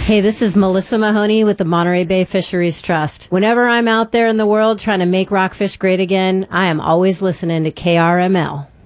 Hey, this is Melissa Mahoney with the Monterey Bay Fisheries Trust. Whenever I'm out there in the world trying to make rockfish great again, I am always listening to KRML.